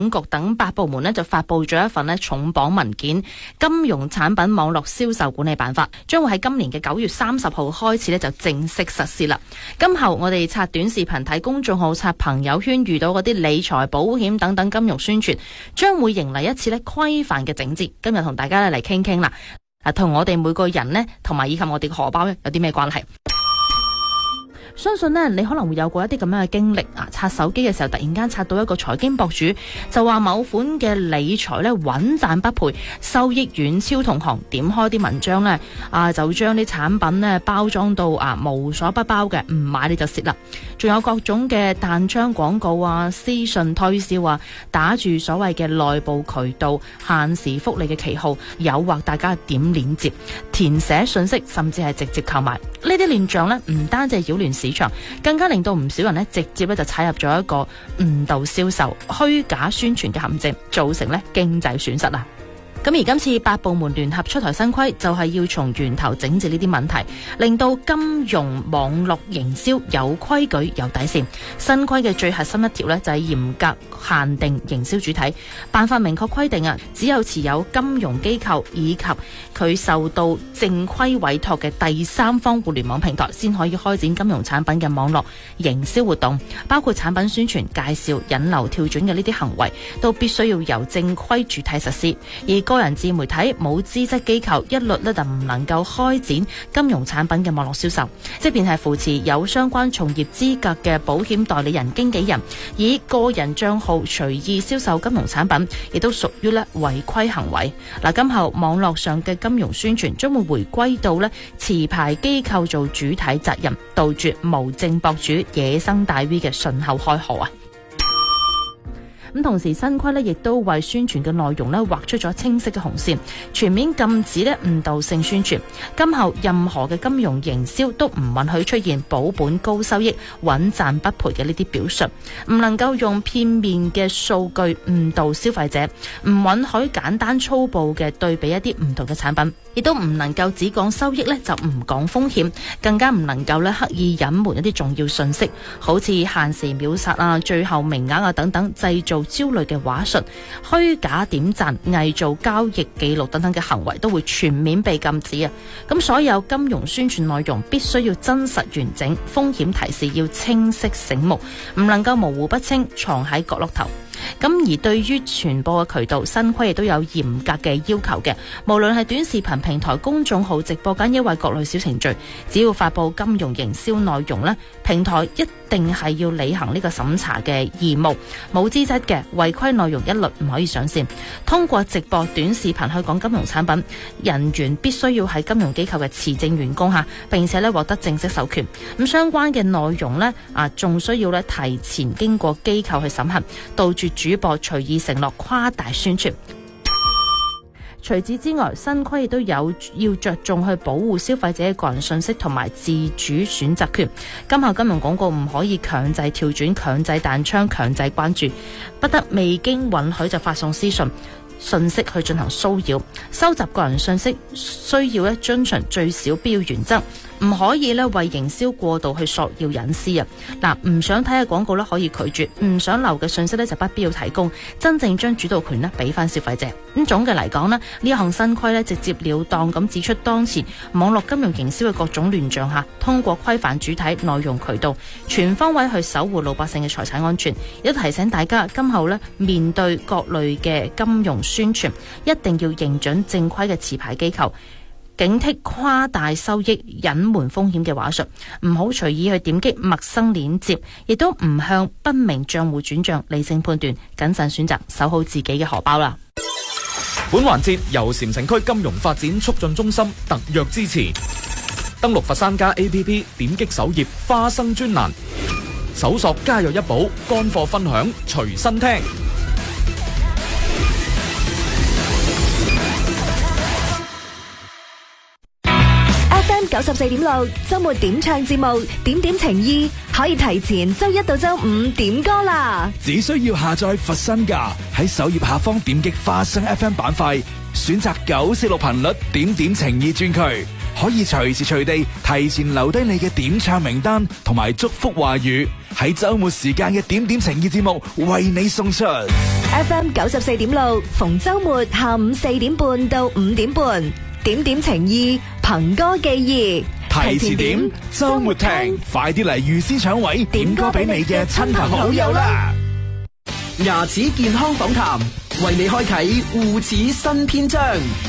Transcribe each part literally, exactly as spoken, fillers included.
局等八部門呢就發布咗一份呢重磅文件《金融產品網絡銷售管理辦法》，將會喺今年嘅九月三十號開始呢就正式實施啦。今後我哋刷短視頻、睇公眾號、刷朋友圈，遇到嗰啲理財、保險等等金融宣傳，將會迎嚟一次呢規範嘅整治。今日同大家咧嚟傾傾啦，啊，同我哋每個人呢，同埋以及我哋嘅荷包呢有啲咩關係？相信呢，你可能會有過一啲咁樣嘅經歷啊！刷手機嘅時候，突然間刷到一個財經博主，就話某款嘅理財呢穩賺不賠，收益遠超同行。點開啲文章呢，啊，就將啲產品呢包裝到啊無所不包嘅，唔買你就蝕啦。仲有各種嘅彈窗廣告啊、私信推銷啊，打住所謂嘅內部渠道、限時福利嘅旗號，誘惑大家點鏈接、填寫信息，甚至係直接購買。呢啲亂象呢，唔單止係擾亂市場，更加令到唔少人呢直接咧就踩入咗一個誤導銷售、虛假宣傳嘅陷阱，造成呢經濟損失啊！咁而今次八部門聯合出台新規，就係要從源頭整治呢啲問題，令到金融網絡營銷有規矩有底線。新規嘅最核心一條呢，就係嚴格限定營銷主體，辦法明確規定啊，只有持有金融機構以及佢受到正規委託嘅第三方互聯網平台，先可以開展金融產品嘅網絡營銷活動，包括產品宣傳、介紹、引流、跳轉嘅呢啲行為，都必須要由正規主體實施。而個人自媒體冇資質機構一律咧就唔能夠開展金融產品嘅網絡銷售，即便係扶持有相關從業資格嘅保險代理人、經紀人，以個人賬號隨意銷售金融產品，亦都屬於咧違規行為。嗱，今後網絡上嘅金融宣傳將會回歸到咧持牌機構做主體責任，杜絕無證博主、野生大 V 嘅順口開河啊！咁同時新規呢亦都為宣傳嘅內容呢劃出咗清晰嘅紅線，全面禁止呢誤導性宣傳。今後任何嘅金融營銷都唔允許出現保本高收益、穩賺不賠嘅呢啲表述，唔能夠用片面嘅數據誤導消費者，唔允許簡單粗暴嘅對比一啲唔同嘅產品，亦都唔能夠只講收益呢就唔講風險，更加唔能夠呢刻意隱瞞一啲重要信息，好似限時秒殺啊、最後名額啊等等，製造焦慮嘅話術、虛假點讚、偽造交易記錄等等嘅行為都會全面被禁止啊！咁所有金融宣傳內容必須要真實完整，風險提示要清晰醒目，唔能夠模糊不清，藏喺角落頭。咁而對於傳播嘅渠道，新規亦都有嚴格嘅要求嘅，無論係短視頻平台、公眾號、直播間，抑或各類小程序，只要發布金融營銷內容呢，平台一定係要履行呢個審查嘅義務，冇資質嘅違規內容一律唔可以上線。通過直播短視頻去講金融產品，人員必須要係金融機構嘅持證員工吓，並且咧獲得正式授權。咁相關嘅內容呢，啊，仲需要咧提前經過機構去審核，杜絕主播隨意承諾、誇大宣傳。除此之外，新規亦都有要着重去保護消費者嘅個人信息同埋自主選擇權。今後金融廣告唔可以強制跳轉、強制彈窗、強制關注，不得未經允許就發送私信信息去進行騷擾。收集個人信息需要咧遵循最少必要原則，唔可以咧為營銷過度去索要隱私啊！嗱，唔想睇嘅廣告咧可以拒絕，唔想留嘅信息咧就不必要提供，真正將主導權咧俾翻消費者。咁總嘅嚟講咧，呢一項新規咧直接了當咁指出當前網絡金融營銷嘅各種亂象下，通過規範主體、內容、渠道，全方位去守護老百姓嘅財產安全。亦都提醒大家，今後咧面對各類嘅金融宣傳，一定要認準正規嘅持牌機構，警惕誇大收益、隱瞞風險嘅話術，唔好隨意去點擊陌生鏈接，亦都唔向不明賬戶轉賬，理性判斷，謹慎選擇，守好自己嘅荷包啦。 本環節由禪城區金融發展促進中心特約支持。登錄佛山家 A P P， 點擊首頁花生專欄，搜索家有一寶，乾貨分享隨身聽。 九十四點六周末點唱節目，點點情意可以提前周一到周五點歌啦。 只需要下載佛山架，喺首頁下方點擊花生 F M 板塊，選擇九四六頻率點點情意專區，可以隨時隨地提前留低你嘅點唱名單同埋祝福話語，喺周末時間嘅點點情意節目為你送出。 F M 九十四點六，逢周末下午四點半到五點半，點點情意，憑歌寄意。 提前點，周末聽，快啲嚟預先搶位，點歌俾你嘅親朋好友啦！ 牙齒健康訪談，為你開啟護齒新篇章。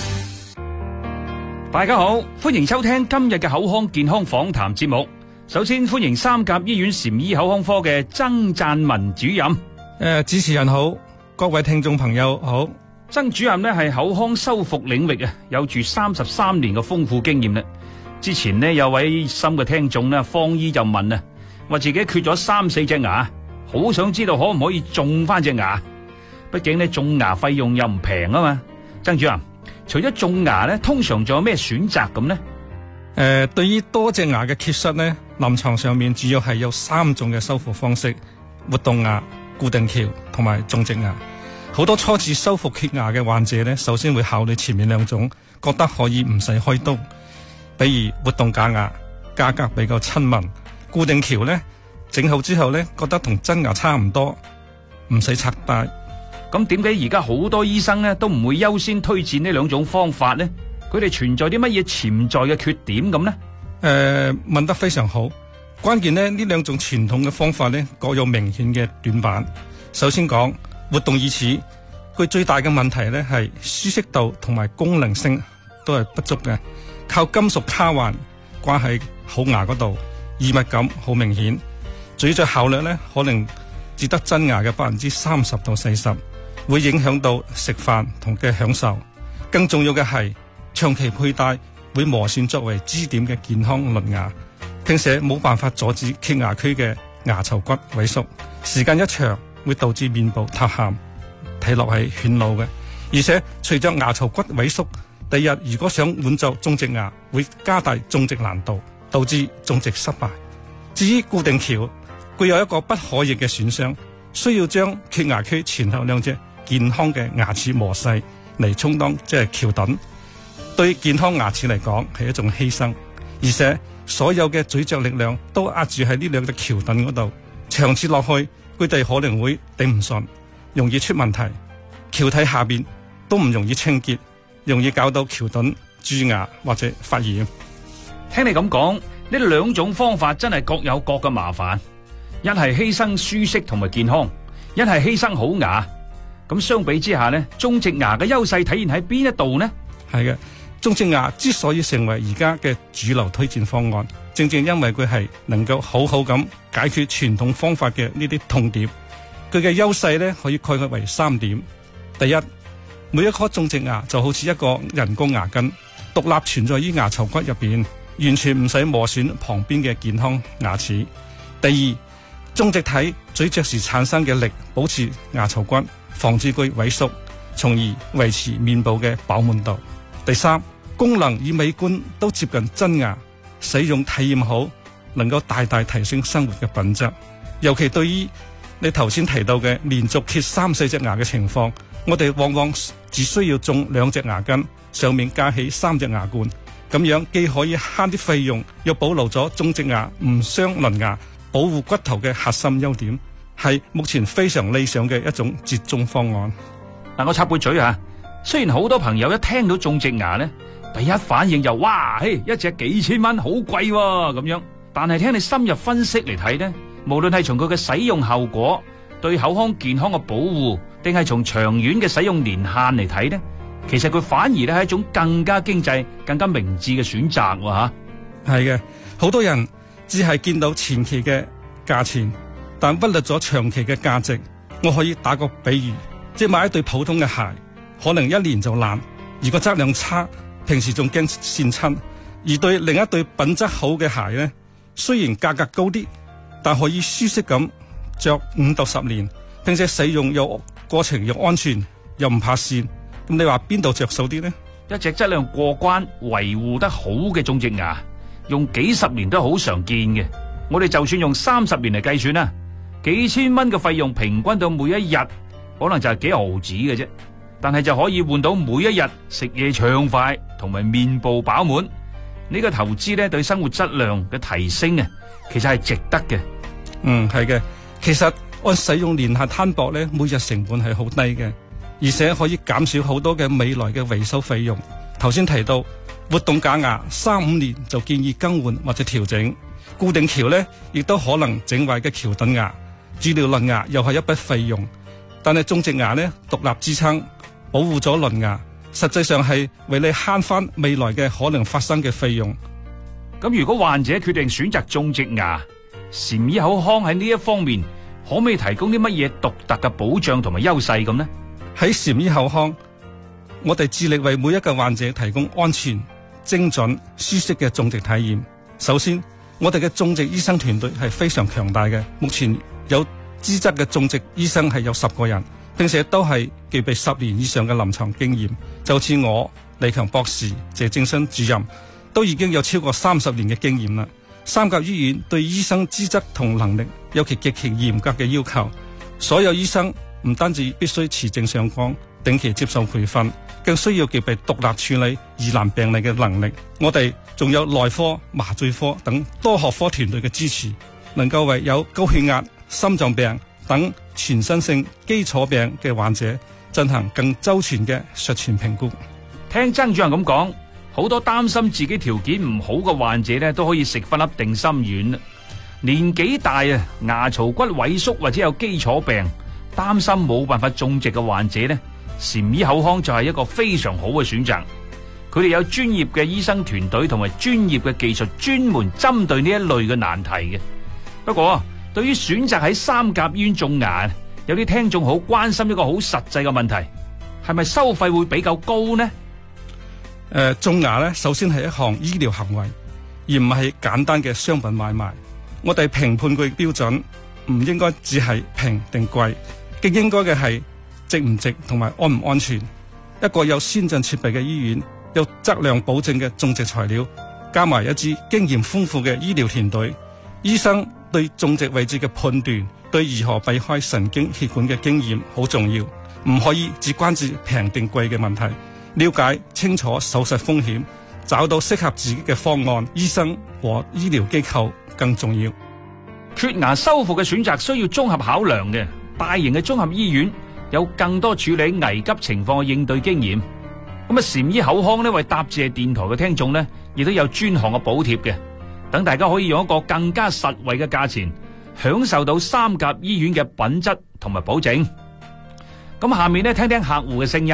大家好，歡迎收聽今日嘅口腔健康訪談節目。首先歡迎三甲醫院禪醫口腔科嘅曾贊文主任。 誒、呃，主持人好，各位聽眾朋友好。 曾主任呢係口腔修復領域啊，有住三十三年嘅豐富經驗啦。之前呢，有位深嘅聽眾呢，方姨就問啊，話自己缺咗三四隻牙，好想知道可唔可以種翻隻牙。畢竟呢，種牙費用又唔平啊嘛。曾主任，除咗種牙呢，通常仲有咩選擇咁呢？誒、 呃，對於多隻牙嘅缺失呢，臨床上面主要係有三種嘅修復方式：活動牙、固定橋同埋種植牙。好多初次修復缺牙嘅患者呢，首先會考慮前面兩種，覺得可以唔使開刀。比如活動假牙，價格比較親民；固定橋呢，整好之後呢，覺得同真牙差唔多，唔使拆戴。 咁點解而家好多醫生呢都唔會優先推薦呢兩種方法呢？佢哋存在啲乜嘢潛在嘅缺點咁呢？誒、 呃，問得非常好。關鍵呢，呢兩種傳統嘅方法呢，各有明顯嘅短板。首先講活動義齒，佢最大嘅問題呢係舒適度同埋功能性都係不足嘅。靠金屬卡環掛喺好牙嗰度，異物感好明顯，咀嚼效率呢可能只得真牙嘅百分之三十到四十，會影響到食飯同嘅享受。更重要嘅係長期佩戴會磨損作為支點嘅健康鄰牙，並且冇辦法阻止缺牙區嘅牙槽骨萎縮，時間一長會導致面部塌陷，睇落係顯老嘅。而且隨着牙槽骨萎縮，第日如果想換做種植牙，會加大種植難度，導致種植失敗。至於固定橋，具有一個不可逆嘅損傷，需要將缺牙區前後兩隻健康嘅牙齒磨細嚟充當即係橋墩，對健康牙齒嚟講係一種犧牲。而且所有嘅咀嚼力量都壓住喺呢兩隻橋墩嗰度，長此落去，佢哋可能會頂唔順，容易出問題。橋體下邊都唔容易清潔，容易搞到橋墩蛀牙或者發炎。 聽你咁講，呢兩種方法真係各有各嘅麻煩。一係犧牲舒適同埋健康，一係犧牲好牙。咁相比之下呢，種植牙嘅優勢體現喺邊一度呢？ 係嘅，種植牙之所以成為而家嘅主流推薦方案，正正因為佢係能夠好好咁解決傳統方法嘅呢啲痛點。佢嘅優勢呢，可以概括為三點：第一，每一顆種植牙就好似一個人工牙根，獨立存在於牙槽骨入邊，完全唔使磨損旁邊嘅健康牙齒。第二，種植體咀嚼時產生嘅力保持牙槽骨，防止佢萎縮，從而維持面部嘅飽滿度。第三，功能與美觀都接近真牙，使用體驗好，能夠大大提升生活嘅品質。尤其對於你頭先提到嘅連續缺三四隻牙嘅情況，我哋往往只需要種兩隻牙根，上面加起三隻牙冠，咁樣既可以慳啲費用，又保留咗種植牙唔傷鄰牙、保護骨頭嘅核心優點，係目前非常理想嘅一種折中方案。 嗱，我插杯嘴吓，雖然好多朋友一聽到種植牙呢，第一反應就哇，嘿，一隻幾千蚊，好貴咁樣。但係聽你深入分析嚟睇呢，無論係從佢嘅使用後果、對口腔健康嘅保護，定係從長遠嘅使用年限嚟睇呢，其實佢反而咧係一種更加經濟、更加明智嘅選擇喎吓。 係嘅，好多人只係見到前期嘅價錢，但忽略咗長期嘅價值。我可以打個比喻，即係買一對普通嘅鞋，可能一年就爛，如果質量差，平時仲驚跣親；而對另一對品質好嘅鞋呢，雖然價格高啲，但可以舒適咁着五到十年，並且使用又過程又安全，又唔怕跣。咁你話邊度着數啲呢？ 一隻質量過關、維護得好嘅種植牙，用幾十年都好常見嘅。我哋就算用三十年嚟計算啦，幾千蚊嘅費用平均到每一日可能就係幾毫子嘅啫，但係就可以換到每一日食嘢暢快同埋面部飽滿。呢個投資咧對生活質量嘅提升啊，其實係值得嘅。 嗯，係嘅。其實按使用年限攤薄咧，每日成本係好低嘅，而且可以減少好多嘅未來嘅維修費用。頭先提到活動假牙三五年就建議更換或者調整，固定橋咧亦都可能整壞嘅橋墩牙，治療輪牙又係一筆費用。但係種植牙咧獨立支撐，保護咗輪牙，實際上係為你慳翻未來嘅可能發生嘅費用。 咁如果患者決定選擇種植牙，禪醫口腔喺呢一方面可唔可以提供啲乜嘢獨特嘅保障同埋優勢咁呢？ 喺禪醫口腔，我哋致力為每一個患者提供安全、精準、舒適嘅種植體驗。首先，我哋嘅種植醫生團隊係非常強大嘅，目前有資質嘅種植醫生係有十個人，並且都係具備十年以上嘅臨床經驗。就似我、李強博士、謝正新主任都已經有超過三十年嘅經驗啦。三甲醫院對醫生資質同能力有其極其嚴格嘅要求，所有醫生唔單止必須持證上崗，定期接受培訓，更需要具備獨立處理疑難病例嘅能力。我哋仲有內科、麻醉科等多學科團隊嘅支持，能夠為有高血壓、心臟病等全身性基礎病嘅患者進行更周全嘅術前評估。 聽曾主任咁講，好多擔心自己條件唔好嘅患者咧，都可以食翻粒定心丸啦。年紀大啊，牙槽骨萎縮或者有基礎病，擔心冇辦法種植嘅患者咧，禪醫口腔就係一個非常好嘅選擇。佢哋有專業嘅醫生團隊同埋專業嘅技術，專門針對呢一類嘅難題嘅。不過，對於選擇喺三甲醫院種牙，有啲聽眾好關心一個好實際嘅問題，係咪收費會比較高呢？ 誒、呃，種牙咧，首先係一項醫療行為，而唔係簡單嘅商品買賣。我哋評判佢標準唔應該只係平定貴，更應該嘅係值唔值同埋安唔安全。一個有先進設備嘅醫院，有質量保證嘅種植材料，加埋一支經驗豐富嘅醫療團隊，醫生對種植位置嘅判斷，對如何避開神經血管嘅經驗好重要，唔可以只關注平定貴嘅問題。了解清楚手術風險，找到適合自己嘅方案，醫生和醫療機構更重要。 缺牙修復嘅選擇需要綜合考量嘅，大型嘅綜合醫院有更多處理危急情況嘅應對經驗。咁啊，禪醫口腔呢，為答謝電台嘅聽眾呢，亦都有專項嘅補貼嘅，等大家可以用一個更加實惠嘅價錢，享受到三甲醫院嘅品質同埋保證。咁下面呢，聽聽客戶嘅聲音。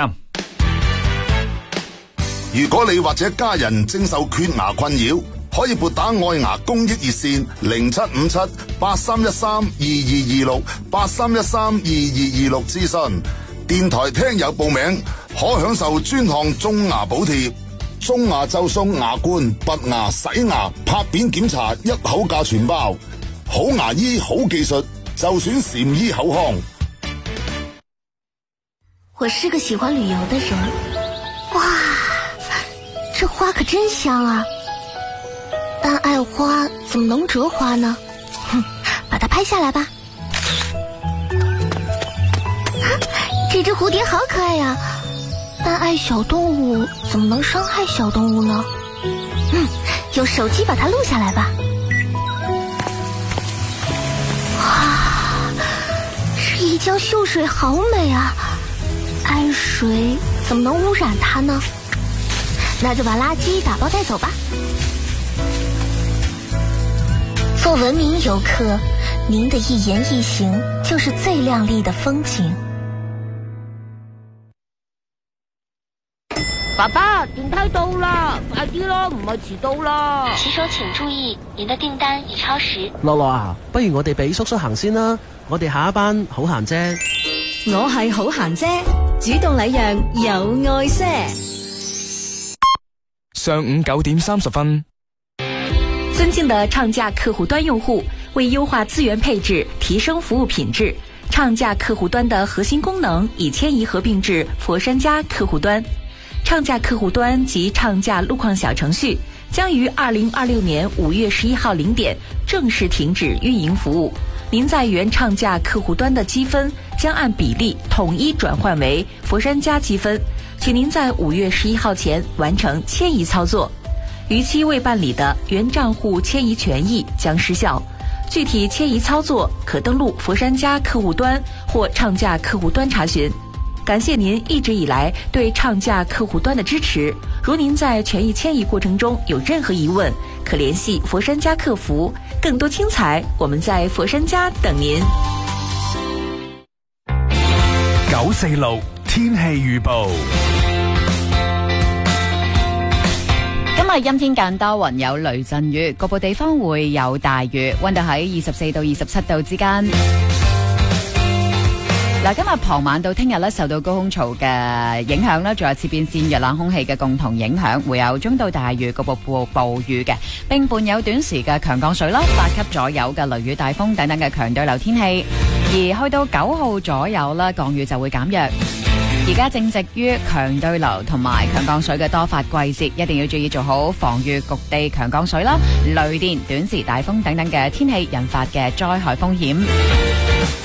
如果你或者家人正受缺牙困擾，可以撥打愛牙公益熱線零七五七八三一三二二二六八三一三二二二六諮詢。電台聽友報名可享受專項種牙補貼，種牙就送牙冠、拔牙、洗牙、拍片檢查，一口價全包。好牙醫好技術，就選禪醫口腔。 我是個喜歡旅遊的人，哇！這花可真香啊！但愛花怎麼能折花呢？哼，把它拍下來吧。啊，這隻蝴蝶好可愛呀！但愛小動物怎麼能傷害小動物呢？嗯，用手機把它錄下來吧。哇，這一江秀水好美啊！愛水怎麼能污染它呢？那就把垃圾打包帶走吧。做文明遊客，您的一言一行就是最亮麗的風景。 爸爸，電梯到啦，快啲咯，唔係遲到啦。 騎手請注意，您的訂單已超時。 樂樂啊，不如我哋俾叔叔行先啦，我哋下一班好閒啫。 我係好閒啫，主動禮讓有愛些。 上午九點三十分， 尊敬的暢價客戶端用戶，為優化資源配置，提升服務品質，暢價客戶端的核心功能已遷移合併至佛山家客戶端。暢價客戶端及暢價路況小程序將於二零二六年五月十一號零點正式停止運營服務。您在原暢價客戶端的積分將按比例統一轉換為佛山家積分，請您在五月十一號前完成遷移操作。逾期未辦理的原賬戶遷移權益將失效。 具體迁移操作可登錄佛山家客戶端或暢價客戶端查詢。感謝您一直以來對暢價客戶端的支持。如您在權益遷移過程中有任何疑問，可聯繫佛山家客服。更多精彩，我們在佛山家等您。 九四六天氣預報。 今日陰天間多雲，有雷陣雨，局部地方會有大雨，溫度喺二十四到二十七度之間。嗱，今日傍晚到聽日咧，受到高空槽嘅影響啦，仲有切變線弱冷空氣嘅共同影響，會有中到大雨，局部暴暴雨嘅，並伴有短時嘅強降水啦，八級左右嘅雷雨大風等等嘅強對流天氣。而去到九號左右啦，降雨就會減弱。而家正值於強對流同埋強降水嘅多發季節，一定要注意做好防禦局地強降水啦、雷電、短時大風等等嘅天氣引發嘅災害風險。